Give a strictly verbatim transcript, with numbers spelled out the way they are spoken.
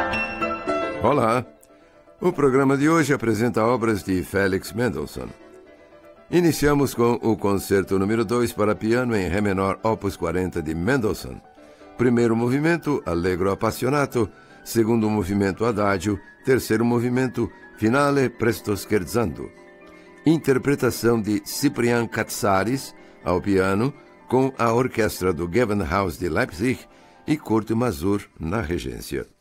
Olá! O programa de hoje apresenta obras de Felix Mendelssohn. Iniciamos com o concerto número dois para piano em Ré menor, opus quarenta de Mendelssohn. Primeiro movimento, Allegro appassionato. Segundo movimento, Adagio. Terceiro movimento, Finale presto scherzando. Interpretação de Ciprian Katsaris ao piano, com a orquestra do Gewandhaus de Leipzig e Kurt Masur na regência.